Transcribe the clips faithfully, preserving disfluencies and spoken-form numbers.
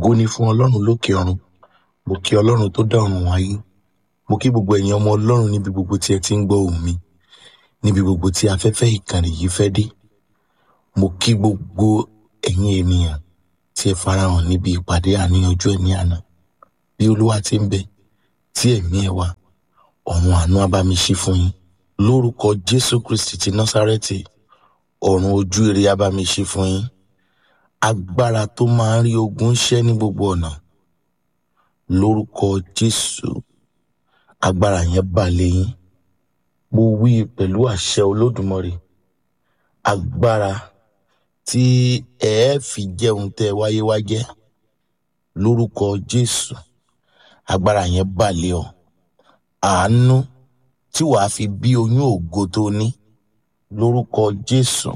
Ògo ni fún Ọlọ́run lókè ọ̀run. Mo kí Ọlọ́run tó dá ọ̀run wáyé. Mo kí gbogbo ẹ̀yin ọmọ Ọlọ́run níbi gbogbo tí ẹ ti ń gbọ́ ohùn mi, níbi gbogbo tí afẹ́fẹ́ ìkànnì yìí fẹ́ dé. Mo kí gbogbo ẹ̀yin ènìyàn tí ẹ farahàn níbi ìpàdé àníyànjú ẹ̀mí àná. Bí Olúwa ti ń bẹ, tí ẹ̀mí ẹ wà, ọ̀run àánú á bá mi ṣí fún yín. Lórúkọ Jésù Kristi ti Násárẹ́tì, ọ̀run ojú ire á bá mi ṣí fún yín. Agbára tó máa ń rí ogun ṣẹ́ ní gbogbo ọ̀nà. Lórúkọ Jésù, agbára yẹn bà lé yín. Mo wí pẹ̀lú àṣẹ Olódùmarè. Agbára tí ẹ fi jẹun tẹ́ wáyé wá jẹ́. Lórúkọ Jésù, agbára yẹn bà lé ọ. Àánú tí wàá fi bí oyún ògo tó ní. Lórúkọ Jésù,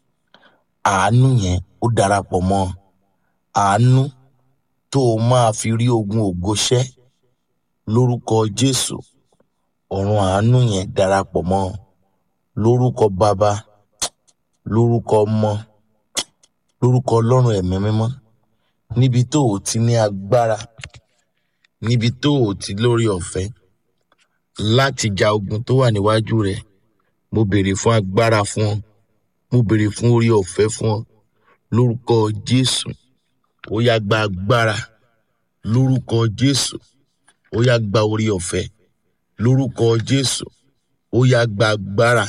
àánú yẹn ó darapọ̀ mọ́. Àánú tó o máa fi rí ogun ògo ṣẹ́. Lórúkọ Jésù, ọ̀run àánú yẹn darapọ̀ mọ́. Lórúkọ Baba, lórúkọ Ọmọ, lórúkọ Ọlọ́run ẹ̀mí mímọ́. Níbi tó o ti ní agbára, níbi tó o ti lórí ọ̀fẹ́ láti ja ogun tó wà níwájú rẹ, mo béèrè fún agbára fún ọ. Mo béèrè fún orí ọ̀fẹ́ fún ọ. Lórúkọ Jésù, ó yá gba agbára. Lórúkọ Jésù, ó yá gba orí ọ̀fẹ́. Lórúkọ Jésù, ó yá gba agbára.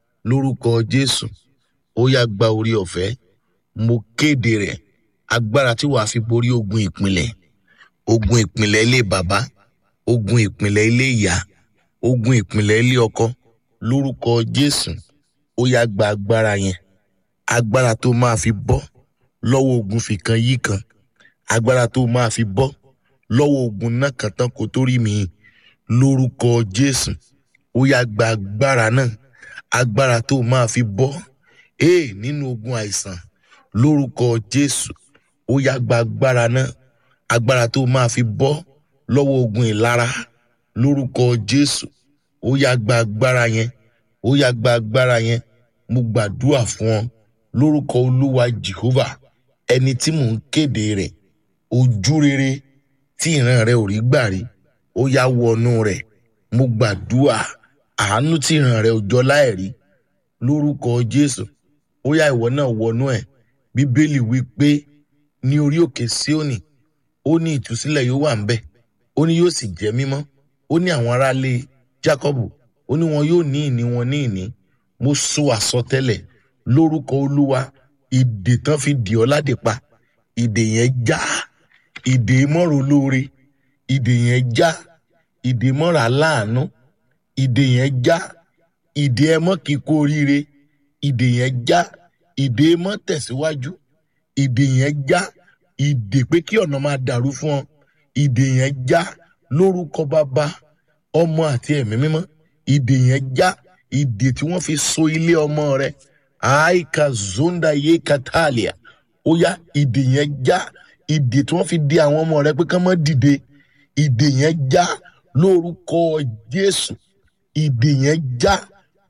Lórúkọ Jésù, ó yá gba orí ọ̀fẹ́. Mo kéde rẹ̀, agbára tí wàá fi borí ogun ìpìlẹ̀, ogun ìpìlẹ̀ ilé bàbá, ogun ìpìlẹ̀ ilé ìyá, ogun ìpìlẹ̀ ilé ọkọ. Lórúkọ Jésù, ó yá gba agbára yẹn. Agbára tó máa fi bọ́ lọ́wọ́ ogun fìkan yí kan. Agbára tó máa fi bọ́ lọ́wọ́ ogun náà kan tán kó tó rí mi. Lórúkọ Jésù, ó yá gba agbára náà. Agbára tó máa fi bọ́ ee nínú ogun àìsàn. Lórúkọ Jésù, ó yá gba agbára náà. Agbára tó máa fi bọ́ lọ́wọ́ ogun ìlara. Lórúkọ Jésù, ó yá gba agbára yẹn. Ó yá gba agbára yẹn. Mo gbàdúrà fún ọ lórúkọ Olúwa Jehovah, ẹni tí mò ń kéde rẹ̀, ojú rere tí ìran rẹ̀ ò rí gbà rí, ó yá wọnú rẹ̀. Mo gbàdúrà àánú tí ìran rẹ̀ ò jọ láìrí. Lórúkọ Jésù, ó yá ìwọ náà wọnú ẹ̀. Bíbélì wí pé ní orí òkè Síónì, ó ní ìtúsílẹ̀ yóò wà ńbẹ̀, ó ní yóò sì jẹ́ mímọ́. Ó ní àwọn aráalé Jákọ́bù, ó ní wọn yóò ní ìní wọn ní ìní. Mo sọ àsọtẹ́lẹ̀ lórúkọ Olúwa, ìdè tán fi dì ọ́ ládè pa, ìdè yẹn já. Ìdè mọ́rọ̀ olóore, ìdè yẹn já. Ìdè mọ́rọ̀ aláàánú, ìdè yẹn já. Ìdè ẹmọ́ kíkó oríire, ìdè yẹn já. Ìdè mọ́ tẹ̀síwájú, ìdè yẹn já. Ìdè pé kí ọ̀nà máa dàrú fún ọ, ìdè yẹn já. Lórúkọ Baba, Ọmọ àti ẹ̀mí mímọ́, ìdè yẹn já. Ìdè tí wọ́n fi so ilé ọmọ rẹ, àìkà zonda yé katalia, ó yá ìdè yẹn já. Ìdè tí wọ́n fi di àwọn ọmọ rẹ pé kán má dìde, ìdè yẹn já. Lórúkọ Jésù, ìdè yẹn já.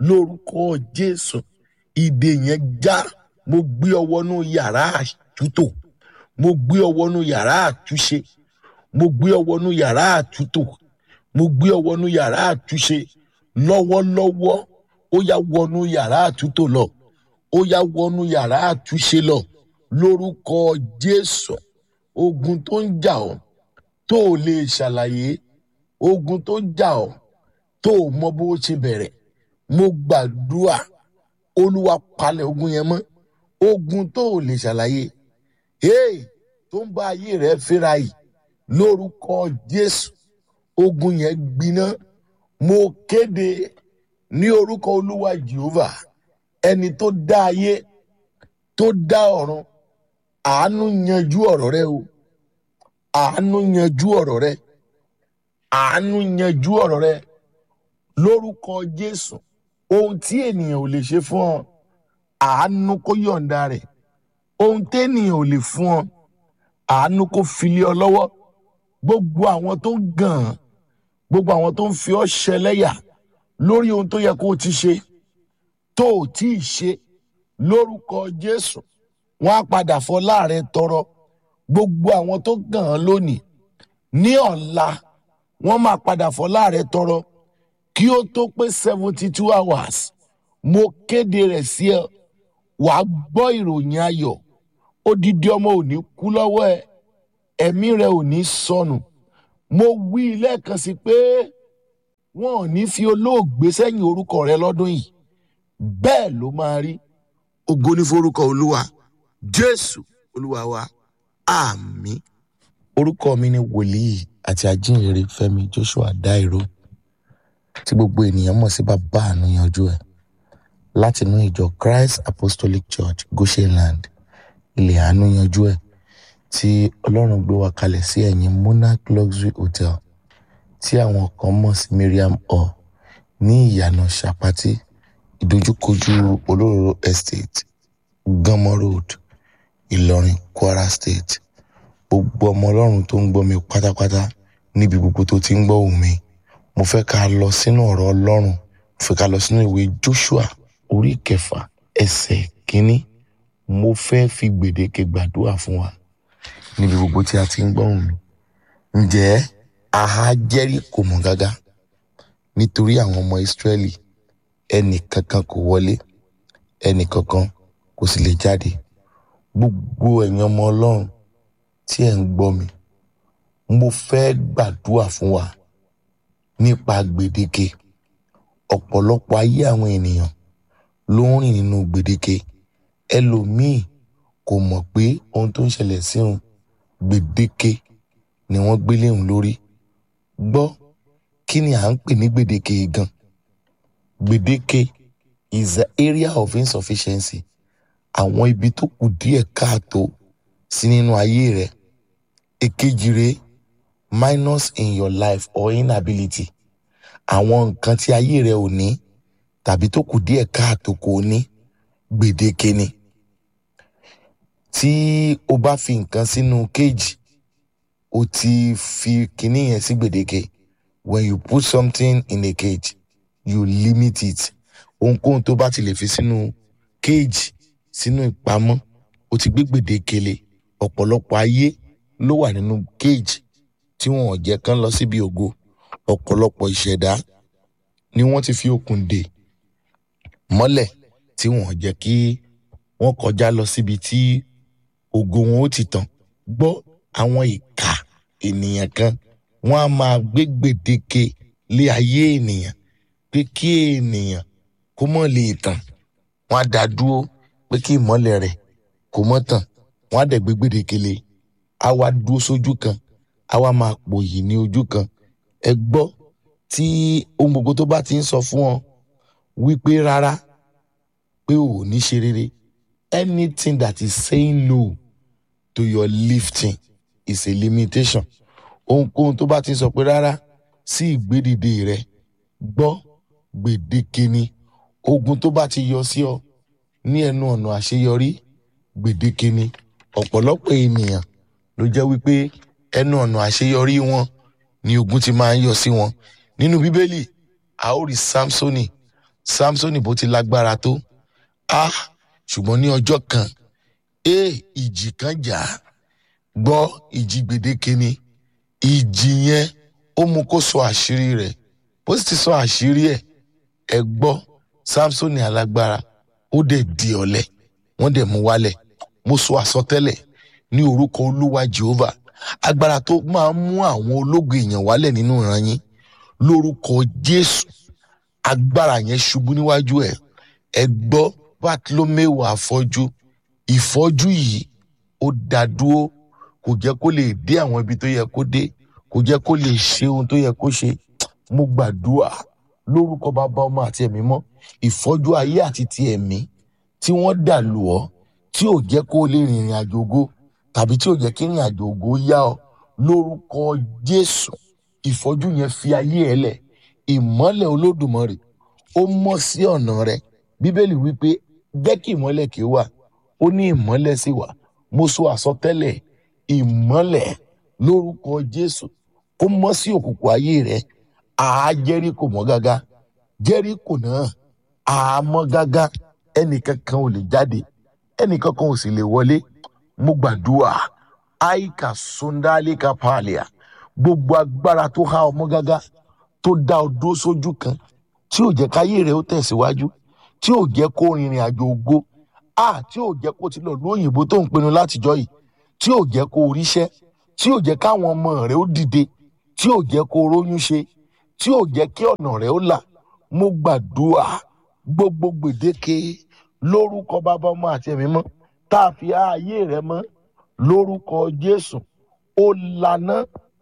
Lórúkọ Jésù, ìdè yẹn já. Mo gbé ọ wọnú yàrá àtúntò, mo gbé ọ wọnú yàrá àtúnṣe, mo gbé ọ wọnú yàrá àtúntò, mo gbé ọ wọnú yàrá àtúnṣe. Lọ́wọ́lọ́wọ́, ó yá wọnú yàrá àtúntò lọ, ó yá wọnú yàrá àtúnṣe lọ. Lórúkọ Jésù, ogun tó ń jà ọ́ tó ò lè ṣàlàyé, ogun tó ń jà ọ́ tó ò mọ bó ṣe bẹ̀rẹ̀, mo gbàdúrà Olúwa palẹ̀ ogun yẹn mọ́. Ogun tó ò lè ṣàlàyé, ee tó ń bá ayé rẹ fẹ́ra yìí, lórúkọ Jésù, ogun yẹn gbiná. Mo kéde ní orúkọ Olúwa Jehovah, ẹni tó dá ayé, tó dá ọ̀run. Àánú yanjú ọ̀rọ̀ rẹ o. Àánú yanjú ọ̀rọ̀ rẹ. Àánú yanjú ọ̀rọ̀ rẹ. Lórúkọ Jésù, ohun tí ènìyàn ò lè ṣe fún ọ, àánú kó yọ̀ǹda rẹ̀. Ohun tí ènìyàn ò lè fún ọ, àánú kó fi lé ọ lọ́wọ́. Gbogbo àwọn tó ń gàn án, gbogbo àwọn tó ń fi ọ́ ṣẹlẹ́yà lórí ohun tó yẹ kó o ti ṣe tó ò tí ì ṣe, lórúkọ Jésù, wọ́n á padà fọlá rẹ tọrọ. gbogbo àwọn tó gàn án lónìí ní ọ̀la wọ́n máa padà fọlá rẹ tọrọ kí ó tó pé seventy two hours. Mo kéde rẹ̀ sí ẹ, wàá gbọ́ ìròyìn ayọ̀. Odidi ọmọ ò ní kú lọ́wọ́ ẹ, ẹ̀mí rẹ ò ní sọnù. Mo wí lẹ́ẹ̀kan sí pé wọn ò ní fi olóògbé sẹ́yìn orúkọ rẹ lọ́dún yìí. Bẹ́ẹ̀ ló máa rí. Ògo ni forúkọ Olúwa. Jésù Olúwa wa. Àmín. Orúkọ mi ni wòlíì àti ajínrere Fẹ́mi Joshua Dairo, tí gbogbo ènìyàn mọ̀ sí bàbá àánú yanjú ẹ̀, láti inú ìjọ Christ Apostolic Church Goshenland, ilẹ̀ àánú yanjú ẹ̀, tí Ọlọ́run gbé wa kalẹ̀ sí ẹ̀yìn Monarch Luxury Hotel, tí àwọn kan mọ̀ sí Miriam Hall, ní ìyànà Ṣàpátì, ìdojúkojú Olóró Estate, Gánmọ́ Road, Ìlọrin, Kwara State. Gbogbo ọmọ Ọlọ́run tó ń gbọ́ mi pátápátá níbi gbogbo tó ti ń gbọ́ ohùn mi, mo fẹ́ ká lọ sínú ọ̀rọ̀ Ọlọ́run. Mo fẹ́ ká lọ sínú ìwé Joshua orí kẹfà ẹsẹ̀ kínní. Mo fẹ́ fi gbèdéke gbàdúrà fún wa níbi gbogbo tí a ti ń gbọ́ ohùn mi. Ǹjẹ́ àhá Jẹ́ríkò mọ́ gágá nítorí àwọn ọmọ Ísírẹ́lì? Ẹnì kankan kò wọlé, ẹnì kankan kò sì lè jáde. Gbogbo ẹ̀yin ọmọ Ọlọ́run tí ẹ̀ ń gbọ́ mi, mo fẹ́ gbàdúrà fún wa nípa gbèdéke. Ọ̀pọ̀lọpọ̀ ayé àwọn ènìyàn ló ń rìn nínú gbèdéke. Ẹlòmíì kò mọ̀ pé ohun tó ń ṣẹlẹ̀ sí òun, gbèdéke ni wọ́n gbé lé òun lórí. Gbọ́, kí ni à ń pè ní gbèdéke gan? Gbèdéke is the area of insufficiency. Àwọn ibi tó kù díẹ̀ káàtó sí nínú ayé rẹ̀. Èkejì rẹ̀, minus in your life or inability. Àwọn nǹkan tí ayé rẹ̀ ò ní tàbí tó kù díẹ̀ káàtó kò ní, gbèdéke ni. Tí o bá fi nǹkan sínú cage, o ti fi kinní yẹn sí gbèdéke. When you put something in a cage, you limit it. Ohunkóhun tó bá ti lè fi sínú cage, sínú ìpamọ́, o ti gbé gbèdéke lé. Ọ̀pọ̀lọpọ̀ ayé ló wà nínú cage tí wọn ò jẹ́ kán lọ síbi ògo. Ọ̀pọ̀lọpọ̀ ìṣẹ̀dá ni wọ́n ti fi okùn dè mọ́lẹ̀ tí wọn ò jẹ́ kí wọ́n kọjá lọ síbi tí ògo wọn ó ti tàn. Gbọ́, àwọn ìkà ènìyàn kan wọ́n á máa gbé gbèdéke lé ayé ènìyàn pé kí ènìyàn kó mọ̀ lè tàn. Wọ́n á dá dúró pé kí ìmọ́lẹ̀ rẹ̀ kó mọ́ tàn. Wọ́n á dẹ̀ gbé gbèdéke lé. A wá dúró sójú kan, a wá máa pòyì ní ojú kan. Ẹ gbọ́, tí ohun gbogbo tó bá ti ń sọ fún ọ wípé rárá, pé ò ní ṣe rere, anything that is saying no to your lifting is a limitation. Ohunkóhun tó bá ti sọ pé rárá sí ìgbédìde rẹ, gbọ́, gbèdéke ni. Ogun tó bá ti yọ sí ọ ní ẹnu ọ̀nà àṣeyọrí, gbèdéke ni. Ọ̀pọ̀lọpọ̀ ènìyàn ló jẹ́ wípé ẹnu ọ̀nà àṣeyọrí wọn ni ogun ti máa ń yọ sí wọn. Nínú Bíbélì, a ó rí Sámsónì. Sámsónì bó ti lágbára tó, ah ṣùgbọ́n ní ọjọ́ kan, eh ìjì kan jà. Gbọ́, ìjì gbèdéke ni. Ìjì yẹn ó mú kó sọ àṣírí rẹ̀. Bó sì ti sọ àṣírí ẹ̀, ẹ gbọ́, Sámsónì alágbára, ó dẹ̀ di ọ̀lẹ, wọ́n dẹ̀ mú wálẹ̀. Mo sọ àsọtẹ́lẹ̀ ní orúkọ Olúwa Jehovah, agbára tó máa ń mú àwọn ológo èèyàn wálẹ̀ nínú ìran yín, lórúkọ Jésù, agbára yẹn ṣubú níwájú ẹ̀. Ẹ gbọ́, Bartiméù afọ́jú, ìfọ́jú yìí ó dá dúró, kò jẹ́ kó lè dé àwọn ibi tó yẹ kó dé, kò jẹ́ kó lè ṣe ohun tó yẹ kó ṣe. Mo gbàdúrà lórúkọ Bàbá, Ọmọ àti Ẹ̀mí Mọ́, ìfọ́jú ayé àti ti ẹ̀mí tí wọ́n dà lù ọ́, tí ò jẹ́ kó lè rìnrìn àjò ògo tàbí tí ò jẹ́ kí rìnrìn àjò ògo yá ọ, lórúkọ Jésù, ìfọ́jú yẹn fi ayé ẹ lẹ̀. Ìmọ́lẹ̀ Olódùmarè ó mọ́ sí ọ̀nà rẹ. Bíbélì wípé jẹ́ kí ìmọ́lẹ̀ kí ó wà, ó ní ìmọ́lẹ̀ sì wà. Mo sọ àsọtẹ́lẹ̀ ìmọ́lẹ̀ lórúkọ Jésù kó mọ́ sí òkùnkùn ayé rẹ. Àá Jẹ́ríkò mọ́ gágá, Jẹ́ríkò náà àá mọ́ gágá. Ẹnìkankan ò lè jáde, ẹnìkankan ò sì lè wọlé. Mo gbàdúrà aika sundalika palia. Gbogbo agbára tó há ọmọ gágá tó dá ọ dúró sójú kan tí ò jẹ́ káyé rẹ̀ ó tẹ̀síwájú, tí ò jẹ́ kó rìnrìn àjò ògo, à tí ò jẹ́ kó ti lọ lu òyìnbó tó ń pinnu látijọ́ yìí, tí ò jẹ́ kó ríṣẹ́, tí ò jẹ́ káwọn ọmọ rẹ̀ ó dìde, tí ò jẹ́ kó róyún ṣe, tí ò jẹ́ kí ọ̀nà rẹ̀ ó là. Mo gbàdúrà gbogbo gbèdéke lórúkọ bàbá ọmọ àti ẹ̀mí mọ́ tá a fi ààyè rẹ̀ mọ́ lórúkọ Jésù. Ó lànà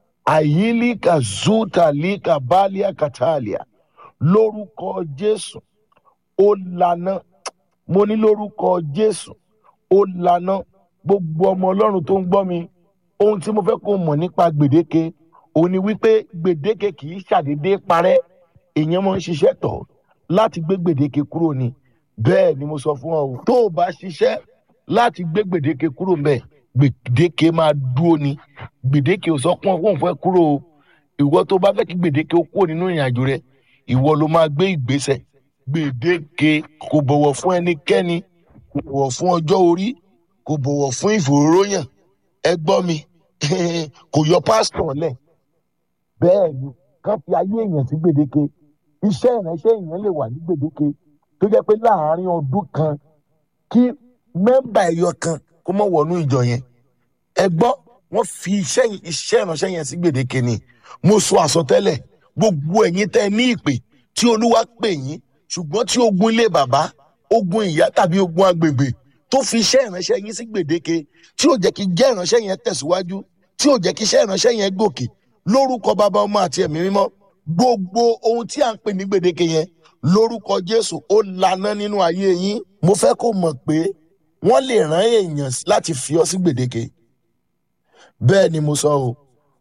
àyílíkà zútàlíkà bálíà kàtàlíà lórúkọ Jésù. Ó lànà, mo ní lórúkọ Jésù. Ó lànà gbogbo ọmọ Ọlọ́run tó ń gbọ́ mi. Ohun tí mo fẹ́ kó mọ̀ nípa gbèdéke òun ni wípé gbèdéke kì í ṣàdédé parẹ́. Èèyàn máa ń ṣiṣẹ́ tọ̀ láti gbé gbèdéke kúrò ni. Bẹ́ẹ̀ ni mo sọ fún ọ. Tó o bá ṣiṣẹ́ láti gbé gbèdéke kúrò ńbẹ̀, gbèdéke máa dúró ni. Gbèdéke ò sọ pé òun fẹ́ kúrò o. Ìwọ tó bá fẹ́ kí gbèdéke ó kúrò nínú ìrìn àjò rẹ, ìwọ ló máa gbé ìgbésẹ̀. Gbèdéke kò bọ̀wọ̀ fún ẹnikẹ́ni, kò bọ̀wọ̀ fún ọjọ́ orí, kò bọ̀wọ̀ fún ìfòróróyàn. Ẹ gbọ́ mi, kò yọ pásítọ̀ lẹ̀. Bẹ́ẹ̀ ni kán fi ayé èèyàn sí gbèdéke. Iṣẹ́ ìránṣẹ́ èèyàn lè wà ní gbèdéke tó jẹ́ pé láàárín ọdún kan kí mẹ́mbà ẹyọ kan kó mọ̀ wọnú ìjọ yẹn. Ẹ gbọ́, wọ́n fi iṣẹ́ iṣẹ́ ìránṣẹ́ yẹn sí gbèdéke ni. Mo sọ àsọtẹ́lẹ̀ gbogbo ẹ̀yin tẹ́ ní ìpè tí Olúwa pè yín, ṣùgbọ́n tí ogun ilé bàbá, ogun ìyá tàbí ogun agbègbè tó fi iṣẹ́ ìránṣẹ́ yín sí gbèdéke, tí ò jẹ́ kí iṣẹ́ ìránṣẹ́ yẹn tẹ̀síwájú, tí ò jẹ́ kí iṣẹ́ ìránṣẹ́ yẹn gòkè, lórúkọ bàbá ọmọ àti ẹ̀mí mímọ́, gbogbo ohun tí à ń pè ní gbèdéke yẹn lórúkọ Jésù ó lànà nínú ayé yín. Mo fẹ́ kó mọ̀ pé wọ́n lè rán èèyàn láti fi ọ sí gbèdéke. Bẹ́ẹ̀ ni mo sọ o.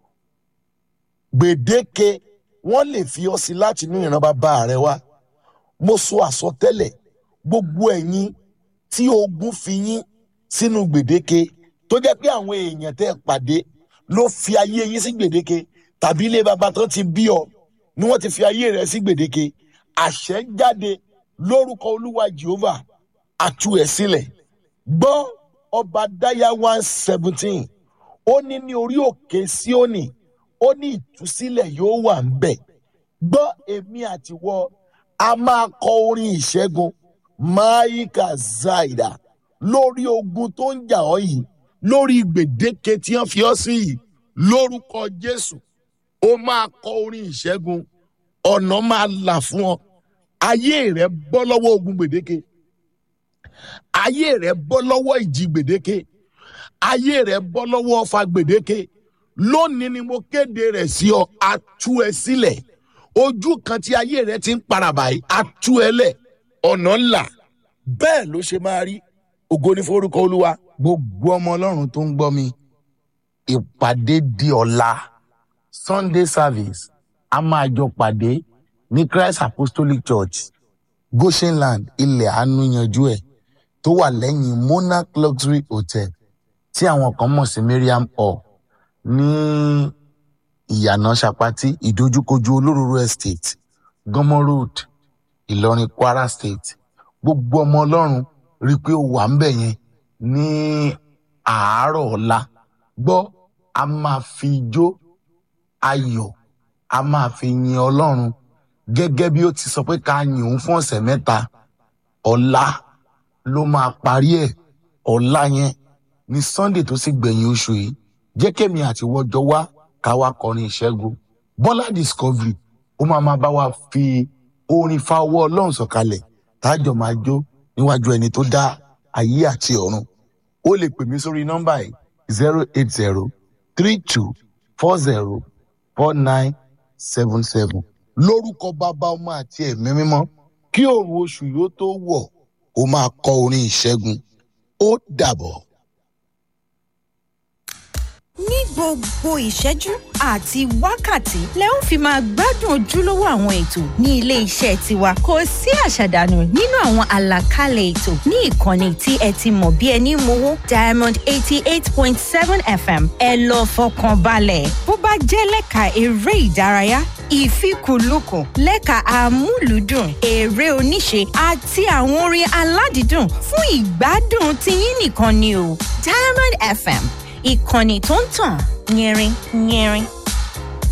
Gbèdéke wọ́n lè fi ọ sí láti inú ìran bàbá rẹ wá. Mo sọ àsọtẹ́lẹ̀ gbogbo ẹ̀yin tí ogun fi yín sínú gbèdéke tó jẹ́ pé àwọn èèyàn tẹ́ pàdé ló fi ayé yín sí gbèdéke, tàbí ilé bàbá tán ti bí ọ ni wọ́n ti fi ayé rẹ sí gbèdéke. Àṣẹ jáde lórúkọ Olúwa Jehovah, àtú ẹ̀ sílẹ̀. Gbọ́ Ọbadáyà one seventeen, ó ní ní orí òkè Síónì, ó ní ìtúsílẹ̀ yóò wà ńbẹ̀. Gbọ́ èmi àtiwọ́ a máa kọ orin ìṣẹ́gun máìkà zaida lórí ogun tó ń jà ọ́ yìí, lórí gbèdéke tí wọ́n fi ọ́ sí yìí. Lórúkọ Jésù ó máa kọ orin ìṣẹ́gun, ọ̀nà máa là fún ọ. Ayé rẹ bọ́ lọ́wọ́ ogun gbèdéke, ayé rẹ bọ́ lọ́wọ́ ìjì gbèdéke, ayé rẹ bọ́ lọ́wọ́ ọfà gbèdéke. Lónìí ni mo kéde rẹ̀ sí ọ, a tú ẹ sílẹ̀. Ojú kan tí ayé rẹ ti ń paraba yìí, a tú ẹ lẹ̀, ọ̀nà ńlá. Bẹ́ẹ̀ ló ṣe máa rí. Ògo ni forúkọ Olúwa. Gbogbo ọmọ Ọlọ́run tó ń gbọ́ mi, ìpàdé di ọ̀la Sunday service. A máa jọ pàdé ní Christ Apostolic Church Goshenland ilẹ̀ àánú yanjú ẹ̀ tó wà lẹ́yìn Monarch Luxury Hotel tí àwọn kan mọ̀ sí Miriam Hall ní ìyànà Ṣapati, ìdojúkojú Olóróró Estate, Gánmọ́ Road, Ìlọrin, Kwara State. Gbogbo ọmọ Ọlọ́run rí pé ó wà ńbẹ̀ yẹn ní àárọ̀ ọ̀la. Gbọ́, a máa fi ijó ayọ̀, a máa fi yin Ọlọ́run gẹ́gẹ́ bí ó ti sọ pé ká yìn òun fún ọ̀sẹ̀ mẹ́ta. Ọ̀la ló máa parí ẹ̀. Ọ̀la yẹn ní Sunday tó sì gbẹ̀yìn oṣù yìí. Jẹ́ kémi àti wọ́jọ́ wá ká wá kọrin ìṣẹ́gun. Bọ́lá Discovery ó máa máa bá wa fi orin fa ọwọ́ Ọlọ́run sọ̀kalẹ̀ tájọ máa jó níwájú ẹni tó dá ayé àti ọ̀run. Ó lè pè mí sórí nọ́mbà yìí zero eight zero three two four zero four nine seven seven. Lórúkọ bàbá ọmọ àti ẹ̀mí mímọ́, kí òru oṣù yóò tó wọ̀, ó máa kọ orin ìṣẹ́gun. Ó dàbọ̀. Ní gbogbo ìṣẹ́jú àti wákàtí lẹ ó fi máa gbádùn ojúlówó àwọn ètò ní ilé iṣẹ́ tiwa. Kò sí àṣàdànù nínú àwọn àlàkalẹ̀ ètò ní ìkànnì tí ẹ ti mọ̀ bí ẹni mowó Diamond eighty eight point seven F M. Ẹ lọ fọkàn balẹ̀. Bó bá jẹ́ lẹ́ka eré ìdárayá, ìfikùnlukùn, lẹ́ka amúlùúdùn, eré oníṣe àti àwọn orin aládìídùn fún ìgbádùn tiyín nìkan ni o. Diamond F M, ìkànnì tó ń tàn yẹrin yẹrin.